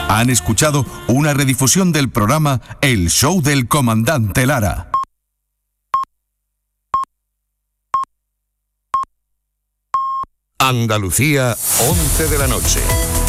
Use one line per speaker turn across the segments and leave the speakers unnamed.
Han escuchado una redifusión del programa El Show del Comandante Lara.
Andalucía, 11 de la noche.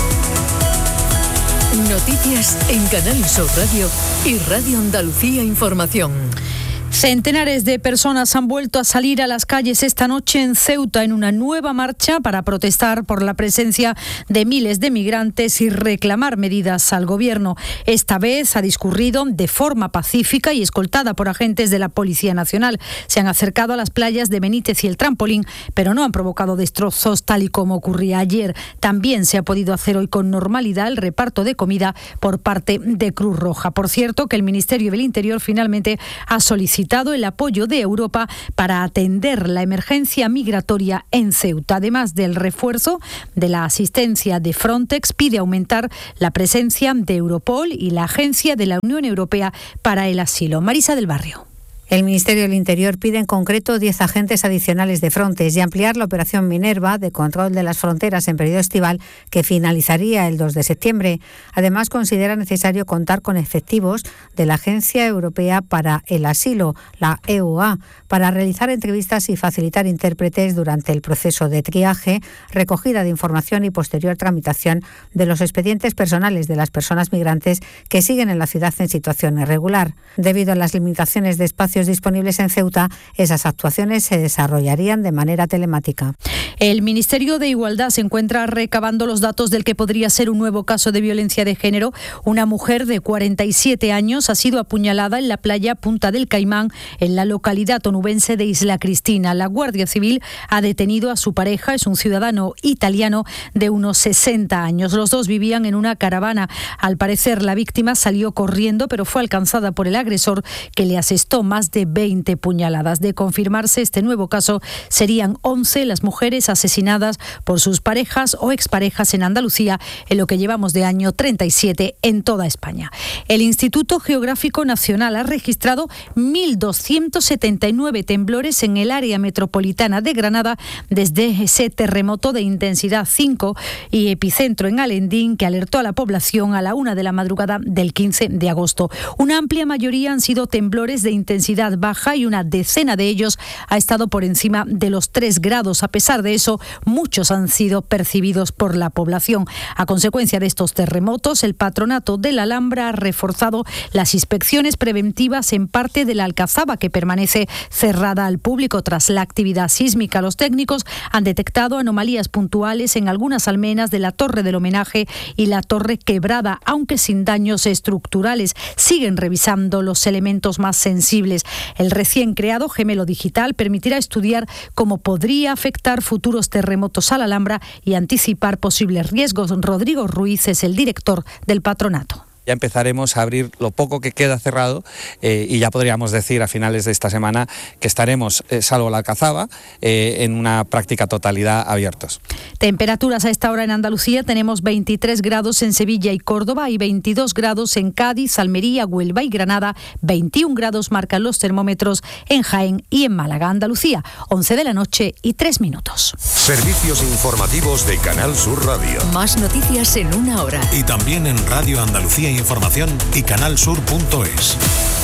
Noticias en Canal Sur Radio y Radio Andalucía Información.
Centenares de personas han vuelto a salir a las calles esta noche en Ceuta en una nueva marcha para protestar por la presencia de miles de migrantes y reclamar medidas al gobierno. Esta vez ha discurrido de forma pacífica y escoltada por agentes de la Policía Nacional. Se han acercado a las playas de Benítez y el Trampolín, pero no han provocado destrozos tal y como ocurría ayer. También se ha podido hacer hoy con normalidad el reparto de comida por parte de Cruz Roja. Por cierto, que el Ministerio del Interior finalmente ha solicitado el apoyo de Europa para atender la emergencia migratoria en Ceuta. Además del refuerzo de la asistencia de Frontex, pide aumentar la presencia de Europol y la Agencia de la Unión Europea para el Asilo. Marisa del Barrio.
El Ministerio del Interior pide en concreto 10 agentes adicionales de Frontex y ampliar la operación Minerva de control de las fronteras en periodo estival que finalizaría el 2 de septiembre. Además, considera necesario contar con efectivos de la Agencia Europea para el Asilo, la EUA, para realizar entrevistas y facilitar intérpretes durante el proceso de triaje, recogida de información y posterior tramitación de los expedientes personales de las personas migrantes que siguen en la ciudad en situación irregular. Debido a las limitaciones de espacios disponibles en Ceuta, esas actuaciones se desarrollarían de manera telemática.
El Ministerio de Igualdad se encuentra recabando los datos del que podría ser un nuevo caso de violencia de género. Una mujer de 47 años ha sido apuñalada en la playa Punta del Caimán, en la localidad onubense de Isla Cristina. La Guardia Civil ha detenido a su pareja, es un ciudadano italiano de unos 60 años. Los dos vivían en una caravana. Al parecer, la víctima salió corriendo, pero fue alcanzada por el agresor, que le asestó más de 20 puñaladas. De confirmarse este nuevo caso, serían 11 las mujeres asesinadas por sus parejas o exparejas en Andalucía en lo que llevamos de año, 37 en toda España. El Instituto Geográfico Nacional ha registrado 1.279 temblores en el área metropolitana de Granada desde ese terremoto de intensidad 5 y epicentro en Alendín, que alertó a la población a la 1 de la madrugada del 15 de agosto. Una amplia mayoría han sido temblores de intensidad baja y una decena de ellos ha estado por encima de los 3 grados. A pesar de eso, muchos han sido percibidos por la población. A consecuencia de estos terremotos, el Patronato de la Alhambra ha reforzado las inspecciones preventivas en parte de la Alcazaba, que permanece cerrada al público tras la actividad sísmica. Los técnicos han detectado anomalías puntuales en algunas almenas de la Torre del Homenaje y la Torre Quebrada, aunque sin daños estructurales. Siguen revisando los elementos más sensibles. El recién creado Gemelo Digital permitirá estudiar cómo podría afectar futuros terremotos a la Alhambra y anticipar posibles riesgos. Rodrigo Ruiz es el director del patronato.
Ya empezaremos a abrir lo poco que queda cerrado y ya podríamos decir a finales de esta semana que estaremos, salvo la Alcazaba, en una práctica totalidad abiertos.
Temperaturas a esta hora en Andalucía: tenemos 23 grados en Sevilla y Córdoba y 22 grados en Cádiz, Almería, Huelva y Granada. 21 grados marcan los termómetros en Jaén y en Málaga. Andalucía, 11 de la noche y 3 minutos.
Servicios informativos de Canal Sur Radio.
Más noticias en una hora.
Y también en Radio Andalucía Información y canalsur.es.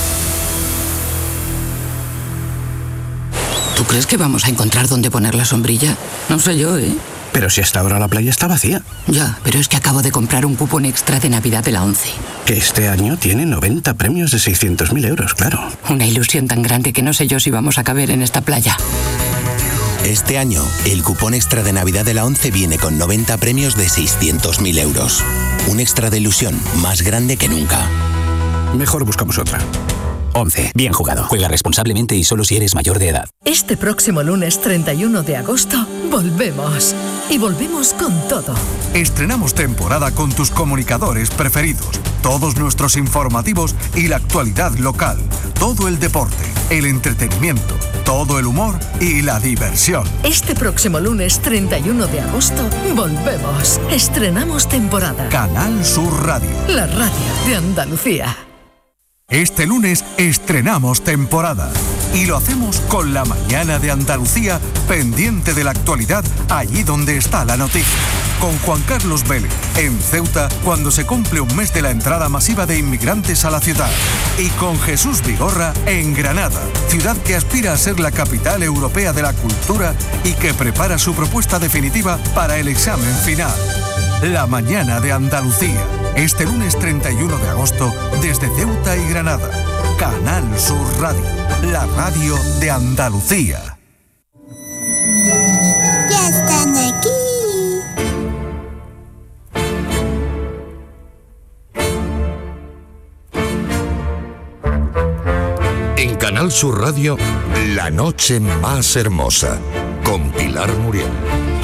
¿Tú crees que vamos a encontrar dónde poner la sombrilla? No sé yo, ¿eh?
Pero si hasta ahora la playa está vacía.
Ya, pero es que acabo de comprar un cupón extra de Navidad de la ONCE.
Que este año tiene 90 premios de 600.000 euros, claro.
Una ilusión tan grande que no sé yo si vamos a caber en esta playa.
Este año, el cupón extra de Navidad de la ONCE viene con 90 premios de 600.000 euros. Un extra de ilusión más grande que nunca.
Mejor buscamos otra.
ONCE. Bien jugado. Juega responsablemente y solo si eres mayor de edad.
Este próximo lunes 31 de agosto, volvemos. Y volvemos con todo.
Estrenamos temporada con tus comunicadores preferidos, todos nuestros informativos y la actualidad local, todo el deporte, el entretenimiento, todo el humor y la diversión.
Este próximo lunes 31 de agosto, volvemos. Estrenamos temporada.
Canal Sur Radio.
La radio de Andalucía.
Este lunes estrenamos temporada y lo hacemos con la mañana de Andalucía, pendiente de la actualidad allí donde está la noticia. con Juan Carlos Vélez. En Ceuta, cuando se cumple un mes de la entrada masiva de inmigrantes a la ciudad. Y con Jesús Vigorra en Granada, ciudad que aspira a ser la capital europea de la cultura y que prepara su propuesta definitiva para el examen final. La mañana de Andalucía, este lunes 31 de agosto, desde Ceuta y Granada. Canal Sur Radio, la radio de Andalucía.
Ya están aquí.
En Canal Sur Radio, La Noche Más Hermosa, con Pilar Muriel.